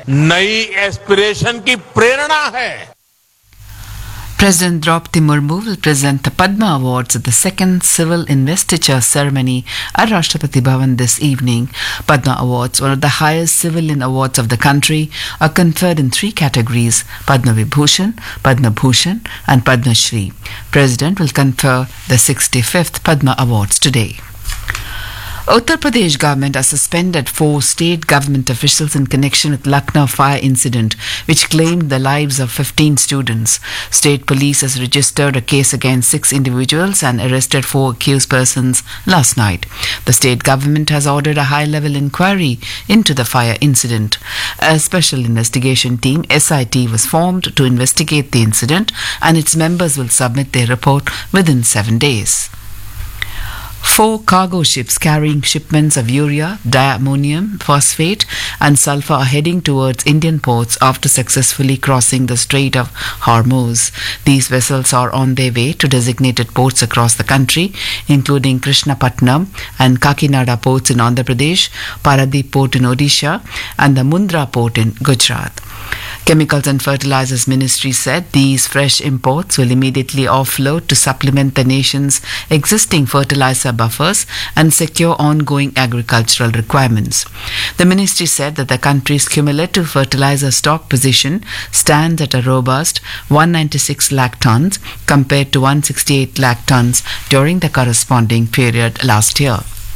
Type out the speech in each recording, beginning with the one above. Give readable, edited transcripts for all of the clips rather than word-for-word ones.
नई एस्पिरेशन की प्रेरणा है। President Draupadi Murmu will present the Padma Awards at the second civil investiture ceremony at Rashtrapati Bhavan this evening. Padma Awards, one of the highest civilian awards of the country, are conferred in three categories: Padma Vibhushan, Padma Bhushan and Padma Shri. President will confer the 65th Padma Awards today. Uttar Pradesh government has suspended 4 state government officials in connection with Lucknow fire incident, which claimed the lives of 15 students. State police has registered a case against 6 individuals and arrested 4 accused persons last night. The state government has ordered a high-level inquiry into the fire incident. A special investigation team, SIT, was formed to investigate the incident, and its members will submit their report within 7 days. 4 cargo ships carrying shipments of urea, diammonium phosphate and sulfur are heading towards Indian ports after successfully crossing the Strait of Hormuz. These vessels are on their way to designated ports across the country, including Krishnapatnam and Kakinada ports in Andhra Pradesh, Paradip port in Odisha and the Mundra port in Gujarat. Chemicals and Fertilizers Ministry said these fresh imports will immediately offload to supplement the nation's existing fertilizer buffers and secure ongoing agricultural requirements. The ministry said that the country's cumulative fertilizer stock position stands at a robust 196 lakh tons compared to 168 lakh tons during the corresponding period last year.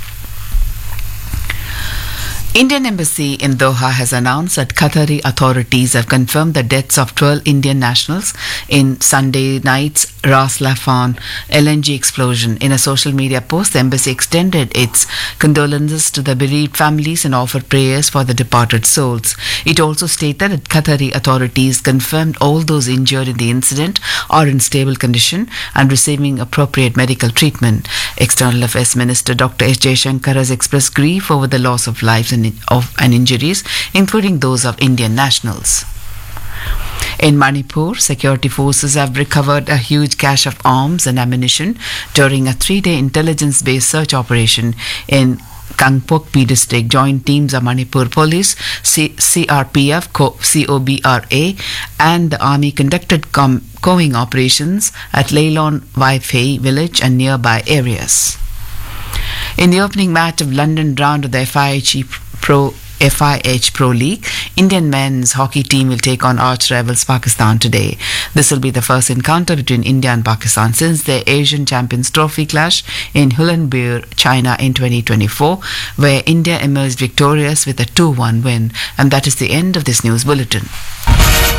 Indian Embassy in Doha has announced that Qatari authorities have confirmed the deaths of 12 Indian nationals in Sunday night's Ras Laffan LNG explosion. In a social media post, the embassy extended its condolences to the bereaved families and offered prayers for the departed souls. It also stated that Qatari authorities confirmed all those injured in the incident are in stable condition and receiving appropriate medical treatment. External Affairs Minister Dr. S. Jaishankar has expressed grief over the loss of lives and injuries, including those of Indian nationals. In Manipur, security forces have recovered a huge cache of arms and ammunition during a 3-day intelligence-based search operation in Kangpokpi district. Joint teams of Manipur Police, CRPF, COBRA and the army conducted combing operations at Leilon Waifei village and nearby areas. In the opening match of London round of the FIH Pro League, Indian men's hockey team will take on arch rivals Pakistan today. This will be the first encounter between India and Pakistan since their Asian Champions Trophy clash in Ulaanbaatar, China in 2024, where India emerged victorious with a 2-1 win. And that is the end of this news bulletin.